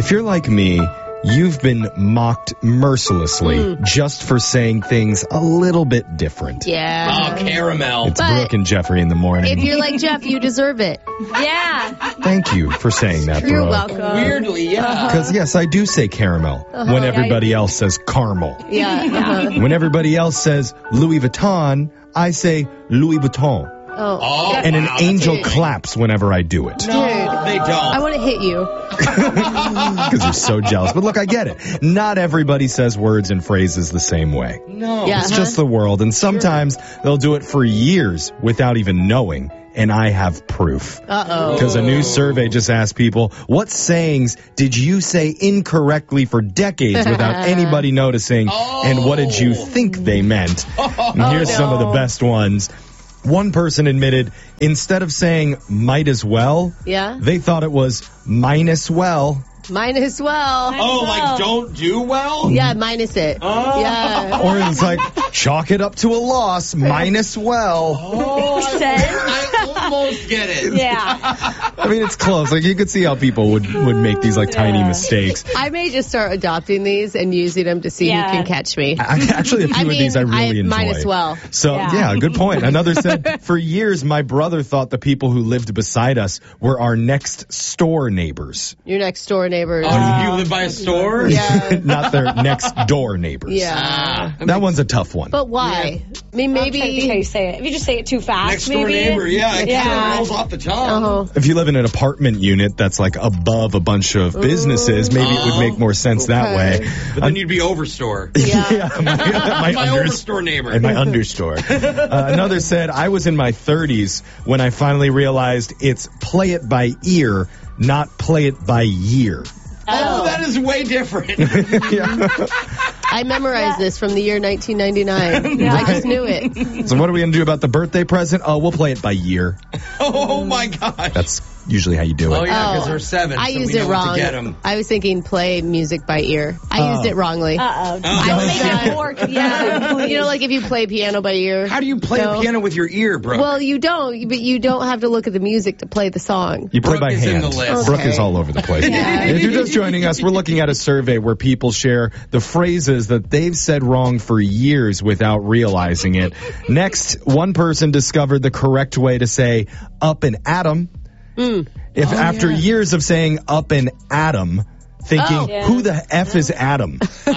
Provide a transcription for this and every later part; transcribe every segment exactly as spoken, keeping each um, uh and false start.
If you're like me, you've been mocked mercilessly mm. just for saying things a little bit different. Yeah. Oh, caramel. It's but Brooke and Jeffrey in the morning. If you're like Jeff, you deserve it. Yeah. Thank you for saying that, Brooke. You're welcome. Weirdly, yeah. Because, uh-huh. yes, I do say caramel uh-huh. when everybody yeah, else says caramel. Yeah. Uh-huh. When everybody else says Louis Vuitton, I say Louis Vuitton. Oh. oh and an wow, angel claps whenever I do it. No, Dude, they don't. I want to hit you. Because you're so jealous. But look, I get it. Not everybody says words and phrases the same way. No. Yeah, it's huh? just the world. And sometimes sure. they'll do it for years without even knowing. And I have proof. Uh-oh. Because a new survey just asked people, what sayings did you say incorrectly for decades without anybody noticing? Oh. And what did you think they meant? Oh, and here's no. some of the best ones. One person admitted instead of saying might as well, yeah. they thought it was minus well. Minus well. Oh, like don't do well? Yeah, minus it. Oh. Yeah. Or it's like chalk it up to a loss, minus well. Oh, I almost get it. Yeah. I mean, it's close. Like you could see how people would, would make these like tiny Yeah. mistakes. I may just start adopting these and using them to see Yeah. who can catch me. I, actually, a few I of mean, these I really I, enjoy. might as well. So, Yeah. yeah, good point. Another said, for years, my brother thought the people who lived beside us were our next store neighbors. Your next door neighbors. Oh, you live by a store? Yeah. Not their next door neighbors. Yeah. Ah, That one's a tough one. But why? I mean, I'm trying to think how maybe. you say it. If you just say it too fast, next door maybe. neighbor, yeah. It Yeah. kind of rolls off the tongue. Uh-huh. If you live in an apartment unit that's like above a bunch of businesses, maybe it would make more sense that way. Okay. But then you'd be overstore. Yeah. my, my, My unders- overstore neighbor. and my understore. Uh, another said, I was in my thirties when I finally realized it's play it by ear, not play it by year. Oh, that is way different. Yeah. I memorized this from the year nineteen ninety-nine. I just knew it. So what are we going to do about the birthday present? Oh, we'll play it by year. Oh, my gosh. That's usually how you do it. Oh, yeah, because Oh. they're seven. I so used we it know what to get wrong. 'em. I was thinking play music by ear. I used Oh. it wrongly. Uh-oh. Oh. I would was make done. it more confusing. You know, like if you play piano by ear. How do you play No. a piano with your ear, bro? Well, you don't, but you don't have to look at the music to play the song. You play Brooke by is in hand. the list. Brooke Okay. is all over the place. Yeah. If you're just joining us, we're looking at a survey where people share the phrases that they've said wrong for years without realizing it. Next, one person discovered the correct way to say up and atom. Mm. If Oh, after yeah. years of saying up and atom, thinking, Oh. Yeah. who the F is Adam? like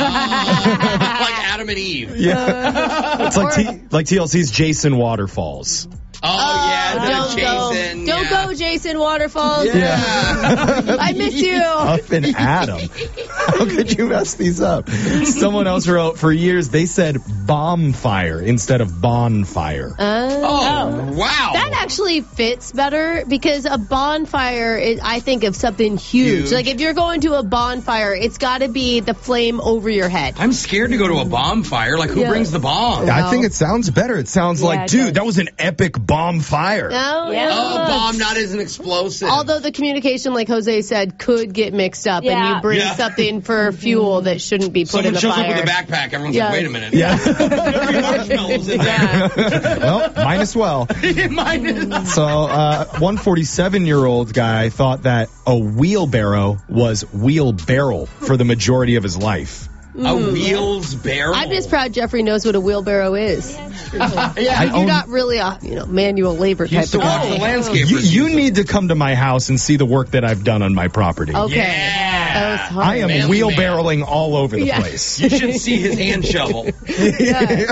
Adam and Eve. Yeah. It's like, T- like T L C's Jason Waterfalls. Oh, yeah. don't Don't go. Jason. Don't yeah. go, Jason Waterfalls. Yeah. I miss you. Up and Adam. How could you mess these up? Someone else wrote, for years they said bonfire instead of bonfire. Uh, Oh, wow. That actually fits better because a bonfire is, I think, of something huge. Huge. Like if you're going to a bonfire, it's got to be the flame over your head. I'm scared to go to a bonfire. Like, who Yeah. brings the bomb? I think it sounds better. It sounds Yeah, like, it dude, does. that was an epic bonfire. No, Yeah. Oh, yeah. bomb not as an explosive. Although the communication, like Jose said, could get mixed up, and Yeah. you bring Yeah. something for fuel that shouldn't be put Someone in the shows fire. up with a backpack. Everyone's Yeah. like, wait a minute. Yeah. There's marshmallows in there. Well, mine as well. Mine is- So, uh, one forty-seven-year-old guy thought that a wheelbarrow was wheelbarrow for the majority of his life. A wheels barrel. I'm just proud Jeffrey knows what a wheelbarrow is. yeah. You're own- not really a you know manual labor He type used to of watch guy. the landscapers. You, you use them. need to come to my house and see the work that I've done on my property. Okay. Yeah. That was hard. I am Manly wheelbarrowing all over the Yeah. place. You should see his hand shovel. Yeah.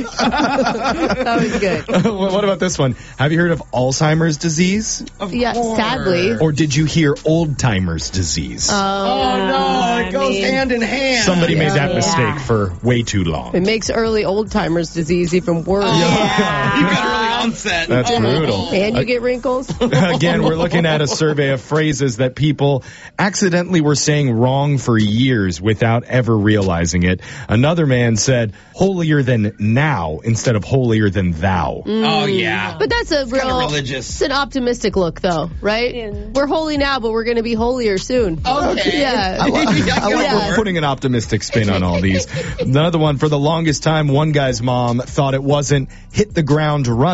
That was good. What about this one? Have you heard of Alzheimer's disease? Of Yeah, course. sadly. Or did you hear old-timers disease? Oh, Oh, no. I It goes mean, hand in hand. Somebody made that Yeah. mistake for way too long. It makes early old timers disease even worse. You got early onset. That's brutal. And you get wrinkles. Again, we're looking at a survey of phrases that people accidentally were saying wrong for years without ever realizing it. Another man said, holier than now instead of holier than thou. Oh, yeah. But that's a real, kinda religious. It's an optimistic look, though, right? Yeah. We're holy now, but we're going to be holier soon. Okay. Yeah. I like, I like Yeah. we're putting an optimistic spin on all these. Another one, for the longest time, one guy's mom thought it wasn't hit the ground running.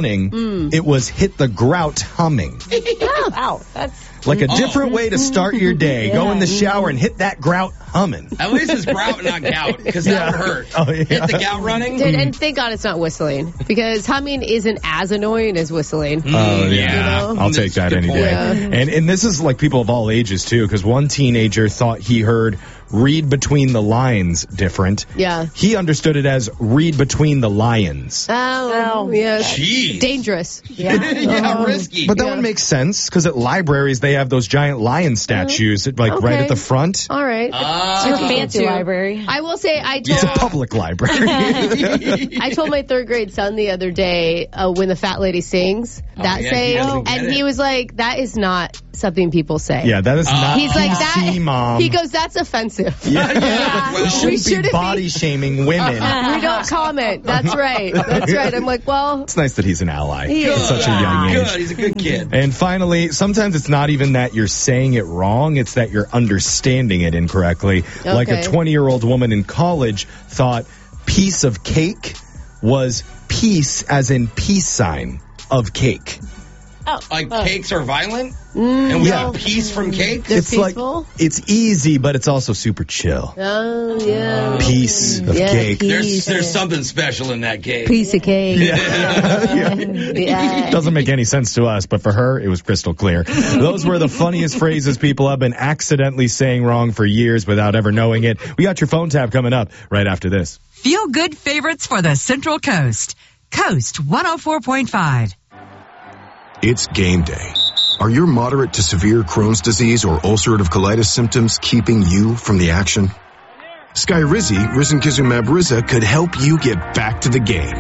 running, Mm. it was hit the grout humming. Wow, that's Like a different way to start your day. Go in the shower and hit that grout humming. At least it's grout, not gout, because that would hurt. Oh, yeah. Hit the gout running. Dude, and thank God it's not whistling, because humming isn't as annoying as whistling. Oh, yeah. yeah. You know? I'll take that Good any point. day. Yeah. And and this is like people of all ages, too, because one teenager thought he heard read between the lines different. Yeah. He understood it as read between the lions. Oh, yeah. Jeez. Dangerous. yeah, Uh-huh. risky. But that Yeah. one makes sense, because at libraries, they have those giant lion statues, like right Okay. at the front. All right. Ah. your I can fancy do. library. I will say, I told It's a public library. I told my third grade son the other day uh, when the fat lady sings that Oh, yeah, he saying, doesn't get and it. he was like, "That is not something people say." Yeah, that is not He's like P C, that. Mom. He goes, "That's offensive." yeah. Well, You we shouldn't be shouldn't body be- shaming women. We don't comment. That's right. That's right. I'm like, well, It's nice that he's an ally He at is. such a young age. Good. He's a good kid. And finally, sometimes it's not even that you're saying it wrong, it's that you're understanding it incorrectly. Like a Okay. twenty-year-old woman in college thought piece of cake was peace as in peace sign of cake. Like cakes are violent, and we yeah. have peace from cakes. They're it's peaceful? like, it's easy, but it's also super chill. Oh yeah. Piece of Yeah, cake. piece. There's there's something special in that cake. Piece of cake. Yeah. Yeah. Doesn't make any sense to us, but for her, it was crystal clear. Those were the funniest phrases people have been accidentally saying wrong for years without ever knowing it. We got your phone tab coming up right after this. Feel good favorites for the Central Coast. Coast one oh four point five. It's game day. Are your moderate to severe Crohn's disease or ulcerative colitis symptoms keeping you from the action? Skyrizi, risankizumab Riza, could help you get back to the game.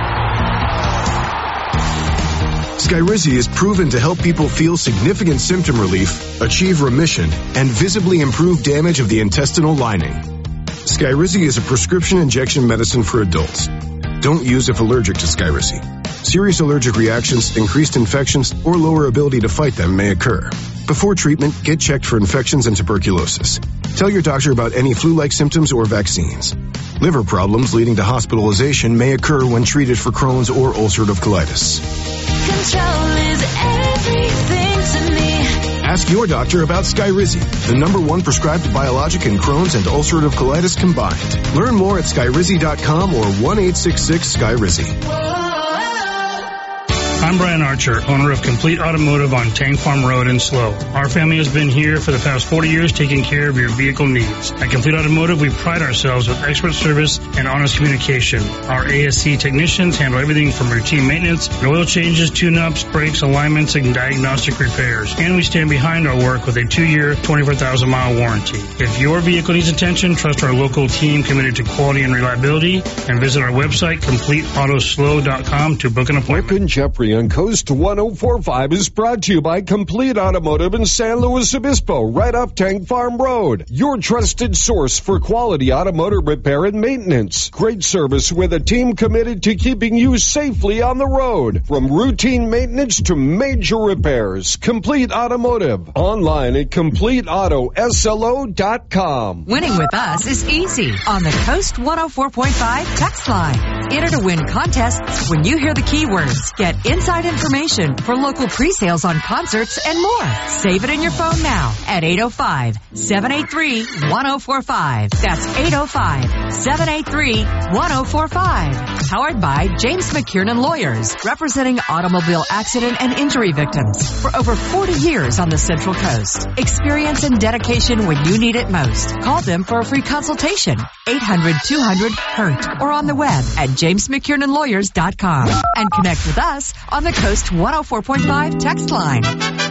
Skyrizi is proven to help people feel significant symptom relief, achieve remission, and visibly improve damage of the intestinal lining. Skyrizi is a prescription injection medicine for adults. Don't use if allergic to Skyrizi. Serious allergic reactions, increased infections, or lower ability to fight them may occur. Before treatment, get checked for infections and tuberculosis. Tell your doctor about any flu-like symptoms or vaccines. Liver problems leading to hospitalization may occur when treated for Crohn's or ulcerative colitis. Control is everything to me. Ask your doctor about Skyrizi, the number one prescribed biologic in Crohn's and ulcerative colitis combined. Learn more at skyrizi dot com or one eight six six Skyrizi. I'm Brian Archer, owner of Complete Automotive on Tank Farm Road in Slow. Our family has been here for the past forty years taking care of your vehicle needs. At Complete Automotive, we pride ourselves with expert service and honest communication. Our A S C technicians handle everything from routine maintenance, oil changes, tune-ups, brakes, alignments, and diagnostic repairs. And we stand behind our work with a two-year, twenty-four thousand mile warranty. If your vehicle needs attention, trust our local team committed to quality and reliability, and visit our website, complete auto slow dot com, to book an appointment. Rick and Jeffrey on Coast one oh four point five is brought to you by Complete Automotive in San Luis Obispo, right off Tank Farm Road. Your trusted source for quality automotive repair and maintenance. Great service with a team committed to keeping you safely on the road. From routine maintenance to major repairs. Complete Automotive. Online at complete auto slo dot com. Winning with us is easy on the Coast one oh four point five text line. Enter to win contests when you hear the keywords. Get inside information for local pre-sales on concerts and more. Save it in your phone now at eight oh five, seven eight three, one oh four five. That's eight oh five, seven eight three, one oh four five. Powered by James McKiernan Lawyers, representing automobile accident and injury victims for over forty years on the Central Coast. Experience and dedication when you need it most. Call them for a free consultation. eight hundred, two hundred, hurt or on the web at james mckiernan lawyers dot com. And connect with us on the Coast one oh four point five text line.